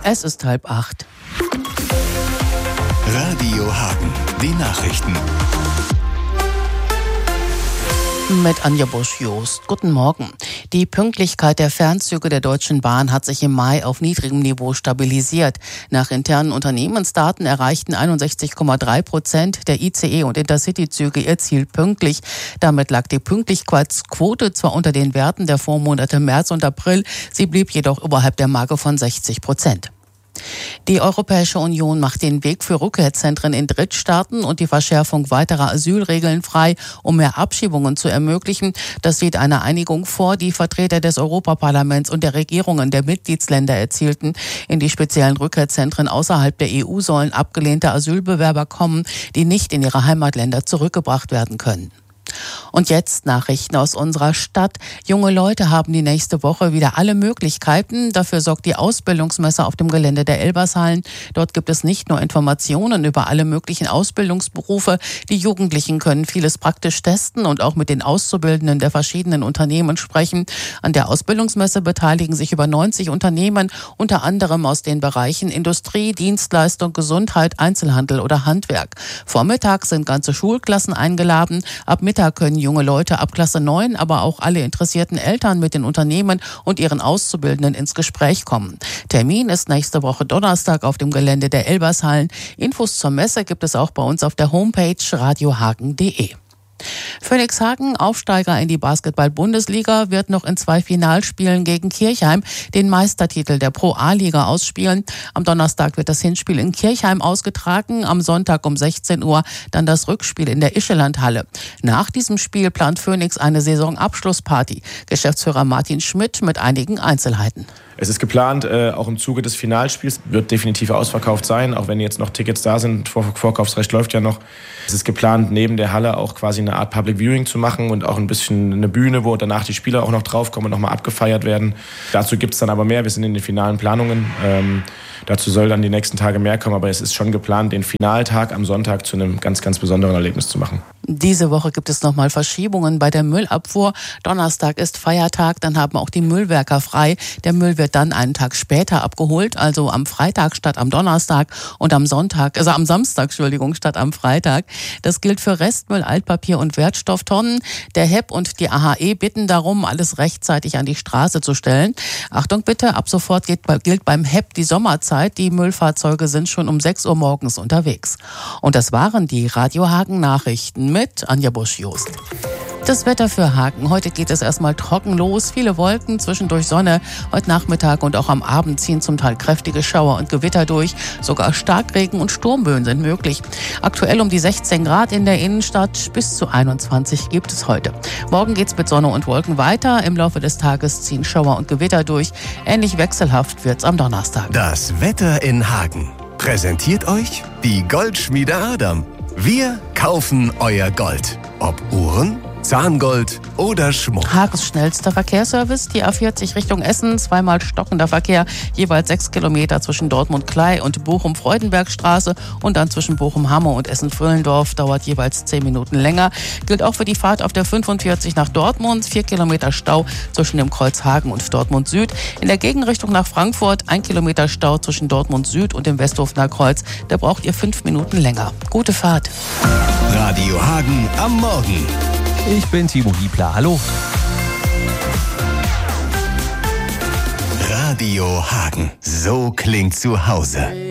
Es ist 7:30. Radio Hagen, die Nachrichten. Mit Anja Busch-Jost. Guten Morgen. Die Pünktlichkeit der Fernzüge der Deutschen Bahn hat sich im Mai auf niedrigem Niveau stabilisiert. Nach internen Unternehmensdaten erreichten 61,3% der ICE- und Intercity-Züge ihr Ziel pünktlich. Damit lag die Pünktlichkeitsquote zwar unter den Werten der Vormonate März und April, sie blieb jedoch überhalb der Marke von 60%. Die Europäische Union macht den Weg für Rückkehrzentren in Drittstaaten und die Verschärfung weiterer Asylregeln frei, um mehr Abschiebungen zu ermöglichen. Das sieht eine Einigung vor, die Vertreter des Europaparlaments und der Regierungen der Mitgliedsländer erzielten. In die speziellen Rückkehrzentren außerhalb der EU sollen abgelehnte Asylbewerber kommen, die nicht in ihre Heimatländer zurückgebracht werden können. Und jetzt Nachrichten aus unserer Stadt. Junge Leute haben die nächste Woche wieder alle Möglichkeiten. Dafür sorgt die Ausbildungsmesse auf dem Gelände der Elbershallen. Dort gibt es nicht nur Informationen über alle möglichen Ausbildungsberufe. Die Jugendlichen können vieles praktisch testen und auch mit den Auszubildenden der verschiedenen Unternehmen sprechen. An der Ausbildungsmesse beteiligen sich über 90 Unternehmen, unter anderem aus den Bereichen Industrie, Dienstleistung, Gesundheit, Einzelhandel oder Handwerk. Vormittags sind ganze Schulklassen eingeladen. Ab Mittag können junge Leute ab Klasse 9, aber auch alle interessierten Eltern mit den Unternehmen und ihren Auszubildenden ins Gespräch kommen. Termin ist nächste Woche Donnerstag auf dem Gelände der Elbershallen. Infos zur Messe gibt es auch bei uns auf der Homepage radiohagen.de. Phönix Hagen, Aufsteiger in die Basketball-Bundesliga, wird noch in 2 Finalspielen gegen Kirchheim den Meistertitel der Pro-A-Liga ausspielen. Am Donnerstag wird das Hinspiel in Kirchheim ausgetragen, am Sonntag um 16 Uhr dann das Rückspiel in der Ischelandhalle. Nach diesem Spiel plant Phönix eine Saisonabschlussparty. Geschäftsführer Martin Schmidt mit einigen Einzelheiten. Es ist geplant, auch im Zuge des Finalspiels, wird definitiv ausverkauft sein, auch wenn jetzt noch Tickets da sind. Vorkaufsrecht läuft ja noch. Es ist geplant, neben der Halle auch quasi eine Art Public Viewing zu machen und auch ein bisschen eine Bühne, wo danach die Spieler auch noch draufkommen und nochmal abgefeiert werden. Dazu gibt es dann aber mehr. Wir sind in den finalen Planungen. Dazu soll dann die nächsten Tage mehr kommen, aber es ist schon geplant, den Finaltag am Sonntag zu einem ganz, ganz besonderen Erlebnis zu machen. Diese Woche gibt es nochmal Verschiebungen bei der Müllabfuhr. Donnerstag ist Feiertag, dann haben auch die Müllwerker frei. Der Müll wird dann einen Tag später abgeholt, also am Freitag statt am Donnerstag und am Samstag statt am Freitag. Das gilt für Restmüll, Altpapier und Wertstofftonnen. Der HEP und die AHE bitten darum, alles rechtzeitig an die Straße zu stellen. Achtung bitte, ab sofort gilt beim HEP die Sommerzeit. Die Müllfahrzeuge sind schon um 6 Uhr morgens unterwegs. Und das waren die Radio Hagen Nachrichten mit Anja Busch-Jost. Das Wetter für Hagen. Heute geht es erstmal trocken los. Viele Wolken, zwischendurch Sonne. Heute Nachmittag und auch am Abend ziehen zum Teil kräftige Schauer und Gewitter durch. Sogar Starkregen und Sturmböen sind möglich. Aktuell um die 16 Grad in der Innenstadt. Bis zu 21 gibt es heute. Morgen geht's mit Sonne und Wolken weiter. Im Laufe des Tages ziehen Schauer und Gewitter durch. Ähnlich wechselhaft wird's am Donnerstag. Das Wetter in Hagen. Präsentiert euch die Goldschmiede Adam. Wir kaufen euer Gold. Ob Uhren, Zahngold oder Schmuck. Hagens schnellster Verkehrsservice, die A40 Richtung Essen, zweimal stockender Verkehr, jeweils 6 Kilometer zwischen Dortmund-Klei und Bochum-Freudenbergstraße und dann zwischen Bochum-Hamme und Essen-Fröhlendorf, dauert jeweils 10 Minuten länger. Gilt auch für die Fahrt auf der 45 nach Dortmund, 4 Kilometer Stau zwischen dem Kreuz Hagen und Dortmund Süd. In der Gegenrichtung nach Frankfurt 1 Kilometer Stau zwischen Dortmund Süd und dem Westhofener Kreuz. Da braucht ihr 5 Minuten länger. Gute Fahrt. Radio Hagen am Morgen. Ich bin Timo Hiebler. Hallo. Radio Hagen. So klingt zu Hause.